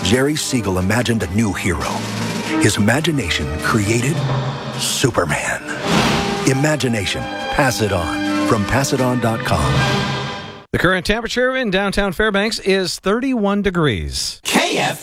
Jerry Siegel imagined a new hero. His imagination created Superman. Imagination. Pass it on. From passiton.com. The current temperature in downtown Fairbanks is 31 degrees. KF